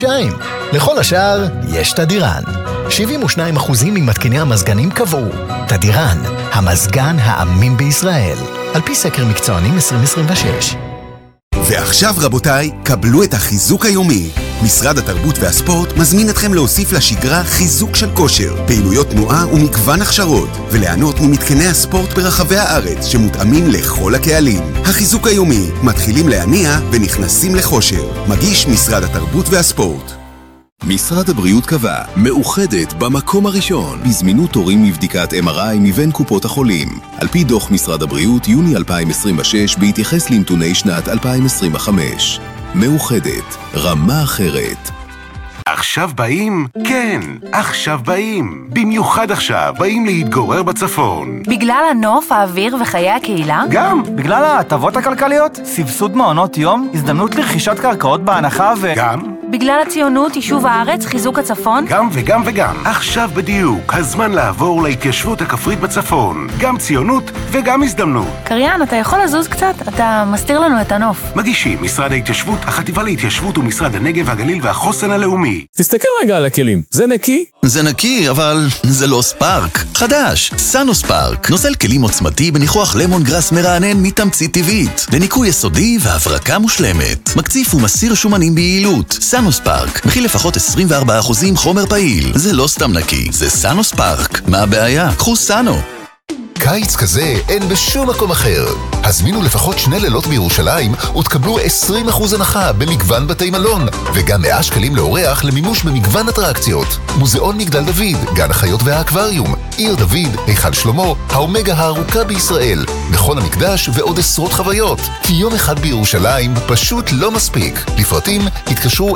לכל השאר יש תדירן. 72% ממתקיני המזגנים קבעו. תדירן, המזגן האמין בישראל. על פי סקר מקצוענים 2026. ועכשיו רבותיי, קבלו את החיזוק היומי. משרד התרבות והספורט מזמין אתכם להוסיף לשגרה חיזוק של כושר, פעילויות תנועה ומגוון הכשרות, וליהנות ממתקני הספורט ברחבי הארץ שמותאמים לכל הקהלים. החיזוק היומי, מתחילים להניע ונכנסים לחושר. מגיש משרד התרבות והספורט. משרד הבריאות קבע, מאוחדת במקום הראשון בזמינות תורים מבדיקת MRI מבין קופות החולים. על פי דוח משרד הבריאות יוני 2026 בהתייחס לנתוני שנת 2025. מאוחדת, רמה אחרת. עכשיו באים? כן, עכשיו באים. במיוחד עכשיו באים להתגורר בצפון. בגלל הנוף, האוויר וחיי הקהילה? גם. בגלל ההטבות הכלכליות, סבסוד מעונות יום, הזדמנות לרכישת קרקעות בהנחה גם. בגלל הציונות, יישוב הארץ, חיזוק הצפון? גם וגם וגם. עכשיו בדיוק, הזמן לעבור להתיישבות הכפרית בצפון. גם ציונות וגם הזדמנות. קריין, אתה יכול לזוז קצת? אתה מסתיר לנו את הנוף. מגישים משרד ההתיישבות, החטיבה להתיישבות ומשרד הנגב והגליל והחוסן הלאומי. תסתכל רגע על הכלים, זה נקי? זה נקי, אבל זה לא ספארק. חדש, סאנו ספארק. נוזל כלים עוצמתי בניחוח למון גרס מרענן מתמצית טבעית. לניקוי יסודי והברקה מושלמת. מקציף ומסיר שומנים ביעילות. סאנו ספארק. מכיל לפחות 24% חומר פעיל. זה לא סתם נקי, זה סאנו ספארק. מה הבעיה? קחו סאנו. קיץ כזה אין בשום מקום אחר. הזמינו לפחות 2 לילות בירושלים ותקבלו 20% הנחה במגוון בתי מלון, וגם 100 שקלים לאורח למימוש במגוון אטרקציות. מוזיאון מגדל דוד, גן החיות והאקווריום, עיר דוד, היכל שלמה, האומגה הארוכה בישראל, מכון המקדש ועוד עשרות חוויות. כי יום אחד בירושלים פשוט לא מספיק. לפרטים התקשרו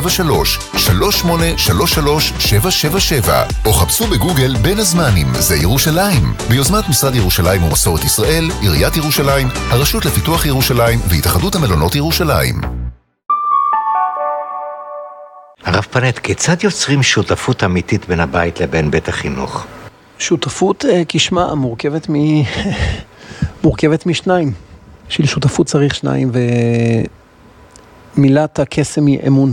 073-3833-777 או חפשו בגוגל בין הזמנים, זה ירושלים. ביוזמת משרד ירושלים ומסורת ישראל, עיריית ירושלים, הרשות לפיתוח ירושלים והתאחדות המלונות ירושלים. הרב פנט, כיצד יוצרים שותפות אמיתית בין הבית לבין בית החינוך? שותפות כשמה מורכבת משניים. בשביל שותפות צריך שניים, ומילת הקסם היא אמון.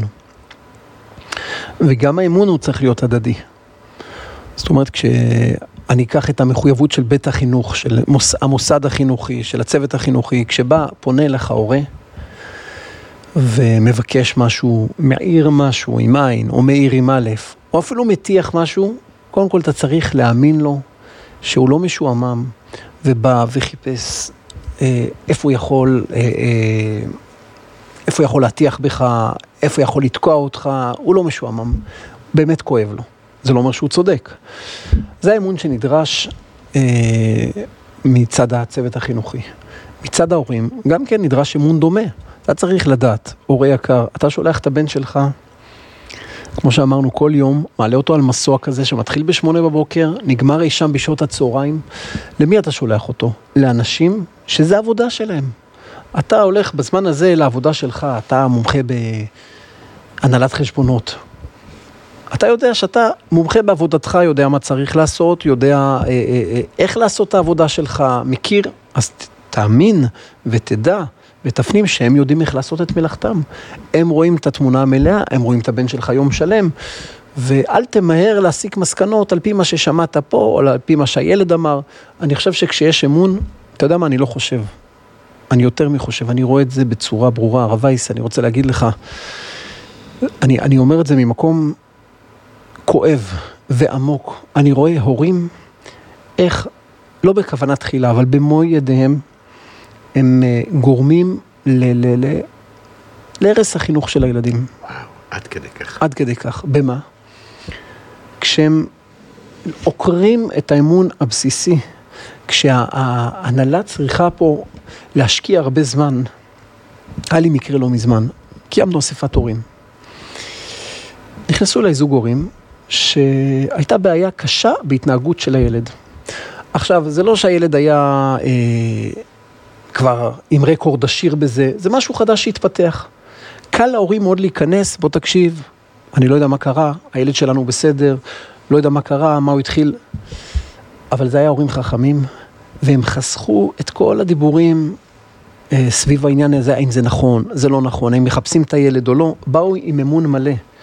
וגם האמון הוא צריך להיות הדדי. זאת אומרת, אני אקח את המחויבות של בית החינוך, של המוסד החינוכי, של הצוות החינוכי, כשבא פונה לך הורה ומבקש משהו, מעיר משהו עם עין, או מעיר עם א', או אפילו מטיח משהו, קודם כל אתה צריך להאמין לו שהוא לא משועמם, ובא וחיפש איפה הוא יכול להטיח בך, איפה הוא יכול לתקוע אותך, הוא לא משועמם, באמת כואב לו. זה לא אומר שהוא צודק. זה האמון שנדרש מצד הצוות החינוכי. מצד ההורים, גם כן נדרש אמון דומה. אתה צריך לדעת, הורה יקר, אתה שולח את הבן שלך, כמו שאמרנו כל יום, מעלה אותו על מסוע כזה שמתחיל ב8 בבוקר, נגמר אי שם בשעות הצהריים. למי אתה שולח אותו? לאנשים שזה העבודה שלהם. אתה הולך בזמן הזה לעבודה שלך, אתה מומחה בהנהלת חשבונות. אתה יודע שאתה מומחה בעבודתך, יודע מה צריך לעשות, יודע איך לעשות את העבודה שלך, מכיר, אז תאמין ותדע ותפנים שהם יודעים איך לעשות את מלאכתם. הם רואים את התמונה המלאה, הם רואים את הבן שלך יום שלם, ואל תמהר להסיק מסקנות על פי מה ששמעת פה, או על פי מה שהילד אמר. אני חושב שכשיש אמון, אתה יודע מה, אני לא חושב. אני יותר מחושב, אני רואה את זה בצורה ברורה. הרב וייס, אני רוצה להגיד לך, אני אומר את זה ממקום כואב ועמוק. אני רואה הורים, איך, לא בכוונה תחילה, אבל במו ידיהם, הם גורמים להרס החינוך של הילדים. וואו, עד כדי כך. עד כדי כך. במה? כשהם עוקרים את האמון הבסיסי, כשההנהלה צריכה פה להשקיע הרבה זמן, היה לי מקרה לא מזמן, קיימנו אספת הורים. נכנסו אליי זוג הורים, שהייתה בעיה קשה בהתנהגות של הילד. עכשיו, זה לא שהילד היה כבר עם רקורד עשיר בזה, זה משהו חדש שהתפתח. קל להורים מאוד להיכנס, בוא תקשיב, אני לא יודע מה קרה, הילד שלנו בסדר, לא יודע מה קרה, מה הוא התחיל, אבל זה היה הורים חכמים, והם חסכו את כל הדיבורים סביב העניין הזה, האם זה נכון, זה לא נכון, האם מחפשים את הילד או לא, באו עם אמון מלא.